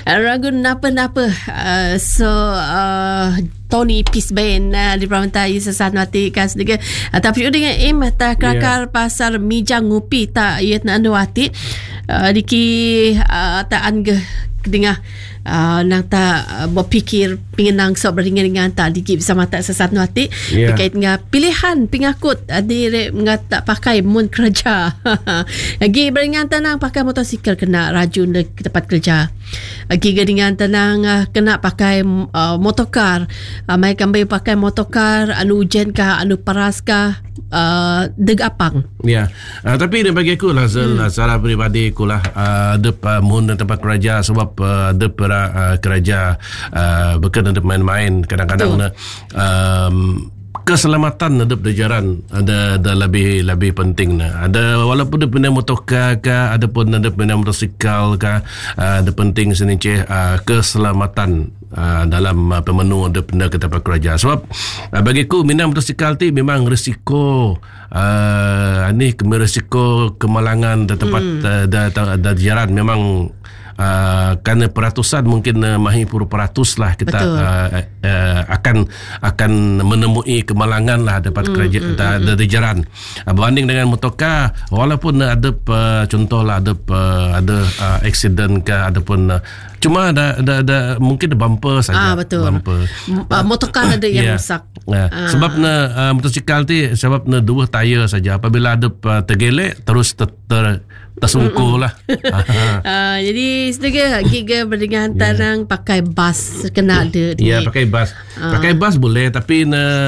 Ragu napa-napa. Tony Peace Band di Pramantai Sesan Mati kan sedikit tapi dengan mata kelakar pasar mijang ngupi tak ia nak wati diki tak angge kedengah nang tak berfikir pingenang sok beringan-ingan tak diki bersama tak Sesan Mati berkait dengan pilihan pengakut direk tak pakai mun kerja lagi beringan tenang pakai motosikal kena rajun ke tempat kerja lagi dengan tenang kena pakai motokar mai kambai pakai motokar anu ujian kah anu paras kah degapang tapi dia bagi aku lah secara peribadi aku lah mun tempat kerja sebab ada kerja bukan untuk main-main kadang-kadang keselamatan ada berjalan ada lebih penting ada walaupun dia pindah motorkar ke ada pun ada pindah motosikal ke ada penting sini keselamatan dalam pemenu ada pindah ke tempat kerja sebab bagi aku minat motosikal tu memang risiko ni risiko kemalangan di tempat da jalan memang kerana peratusan mungkin mahi puluh peratus lah kita akan menemui kemalangan lah dapat kerja dari jalan berbanding dengan motorkar walaupun ada contoh lah ada accident ke ada pun cuma ada mungkin bumper saja bumper motorkar ada yang rosak sebab motosikal tu sebab dua tayar saja apabila ada tergelek terus tersungkur lah. Jadi sedikit giga berdingan tanang pakai bas kena ada. Pakai bas. Pakai bas boleh tapi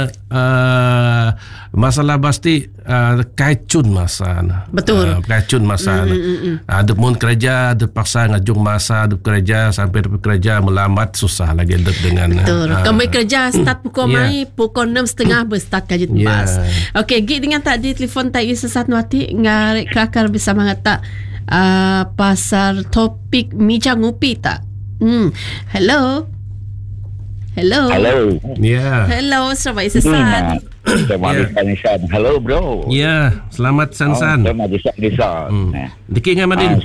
masalah bas ti kacun masa. Betul. Kacun masa. Ada pun kerja ada paksa ngajung masa ada kerja sampai kerja melambat susah lagi dengan. Betul. Kami kerja start pukul mai pukul 6.30 berstart kajian bas. Okey, gig dengan tadi telefon tak Sesat Mati ngarek kelakar bisa mengata pasar topik mijang ngupi tak? Hello. Hello. Hello, selamat Sesat. Selamat Nisan. Hello bro. Selamat San. Selamat Nisan. Diki dengan Madin.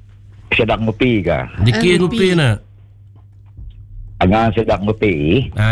Sedang ngopi kah? Diki ngopi nak. Angan sedang ngopi.